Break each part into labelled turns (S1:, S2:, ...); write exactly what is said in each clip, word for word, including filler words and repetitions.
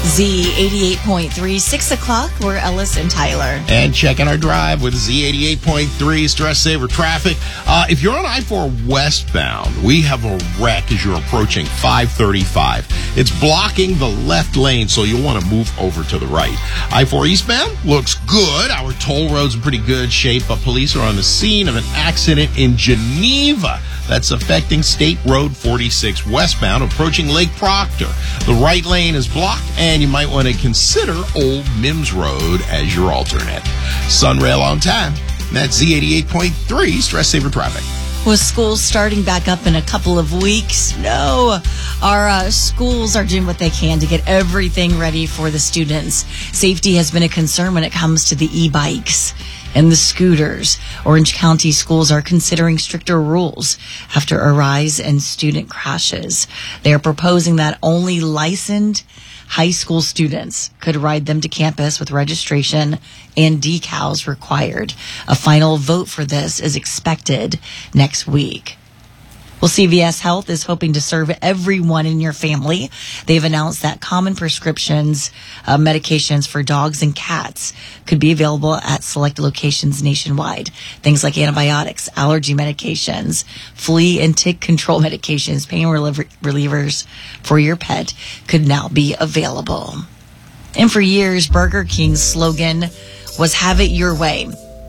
S1: Z eighty-eight point three, six o'clock, we're Ellis and Tyler.
S2: And checking our drive with Z eighty-eight point three, stress saver traffic. Uh, if you're on I four westbound, we have a wreck as you're approaching five thirty-five. It's blocking the left lane, so you'll want to move over to the right. I four eastbound looks good. Our toll road's in pretty good shape, but police are on the scene of an accident in Geneva that's affecting State Road forty-six westbound, approaching Lake Proctor. The right lane is blocked, and you might want to consider Old Mims Road as your alternate. Sunrail on time. That's Z eighty-eight point three, stress saver traffic.
S1: With schools starting back up in a couple of weeks, no, our uh, schools are doing what they can to get everything ready for the students. Safety has been a concern when it comes to the e-bikes and the scooters. Orange County schools are considering stricter rules after a rise in student crashes. They are proposing that only licensed high school students could ride them to campus with registration and decals required. A final vote for this is expected next week. Well, C V S Health is hoping to serve everyone in your family. They've announced that common prescriptions, uh, medications for dogs and cats could be available at select locations nationwide. Things like antibiotics, allergy medications, flea and tick control medications, pain reliever- relievers for your pet could now be available. And for years, Burger King's slogan was "Have it your way."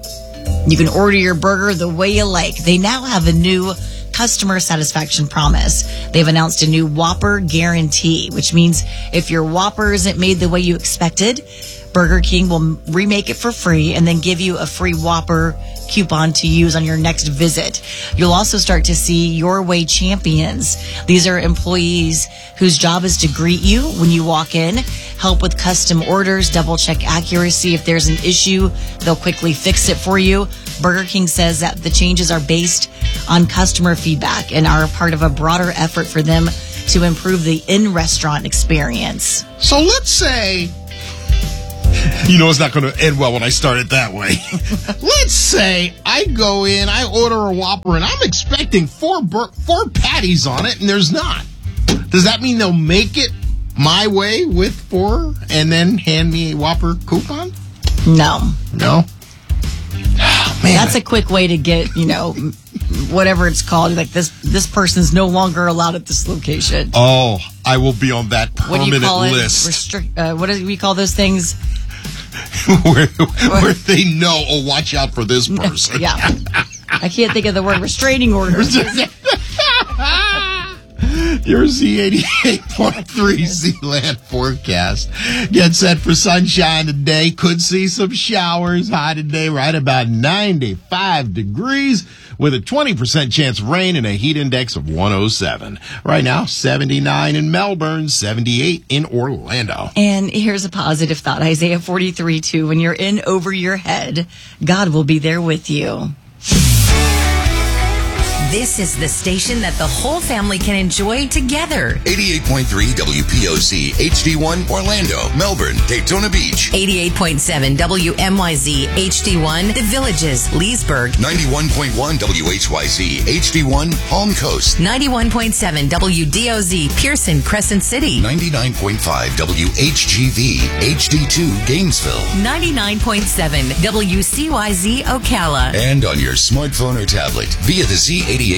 S1: You can order your burger the way you like. They now have a new customer satisfaction promise. They've announced a new Whopper guarantee, which means if your Whopper isn't made the way you expected, Burger King will remake it for free and then give you a free Whopper coupon to use on your next visit. You'll also start to see Your Way champions. These are employees whose job is to greet you when you walk in, help with custom orders, double check accuracy. If there's an issue, they'll quickly fix it for you. Burger King says that the changes are based on customer feedback and are part of a broader effort for them to improve the in-restaurant experience.
S2: So let's say, you know it's not going to end well when I start it that way. Let's say I go in, I order a Whopper, and I'm expecting four bur- four patties on it, and there's not. Does that mean they'll make it my way with four and then hand me a Whopper coupon?
S1: No.
S2: No? Oh, man.
S1: That's a quick way to get, you know, whatever it's called. Like this this person's no longer allowed at this location.
S2: Oh, I will be on that
S1: What do you
S2: permanent
S1: call it?
S2: list.
S1: Restrict, uh, what do we call those things?
S2: where, where they know, oh, watch out for this person.
S1: Yeah. I can't think of the word restraining orders.
S2: Your Z eighty-eight point three Z-Land forecast. Get set for sunshine today. Could see some showers. High today right about ninety-five degrees with a twenty percent chance of rain and a heat index of one oh seven. Right now, seventy-nine in Melbourne, seventy-eight in Orlando.
S1: And here's a positive thought. Isaiah forty-three two. When you're in over your head, God will be there with you.
S3: This is the station that the whole family can enjoy together.
S4: eighty-eight point three W P O C, H D one, Orlando, Melbourne, Daytona Beach.
S3: eighty-eight point seven W M Y Z, H D one, The Villages, Leesburg.
S4: ninety-one point one W H Y Z, H D one, Palm Coast.
S3: ninety-one point seven W D O Z, Pearson, Crescent City.
S4: ninety-nine point five W H G V, H D two, Gainesville.
S3: ninety-nine point seven W C Y Z, Ocala.
S4: And on your smartphone or tablet via the Z eighty-eight